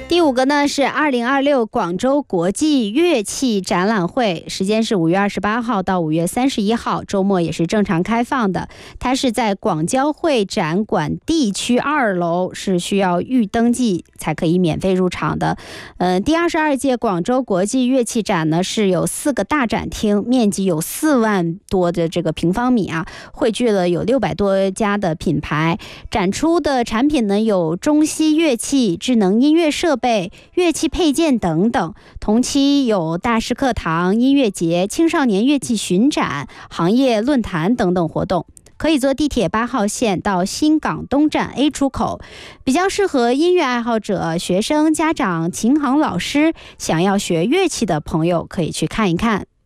第5个呢是2026广州国际乐器展览会，时间是5月28号到5月31号，周末也是正常开放的。它是在广交会展馆地区2楼，是需要预登记才可以免费入场的。第22届广州国际乐器展呢是有4个大展厅，面积有4万多的这个平方米啊，汇聚了有600多家的品牌，展出的产品呢有中西乐器、智能音乐设备、乐器配件等等。同期有大师课堂、音乐节、青少年乐器巡展、行业论坛等等活动。可以坐地铁8号线到新港东站 A 出口，比较适合音乐爱好者、学生、家长、琴行老师，想要学乐器的朋友可以去看一看。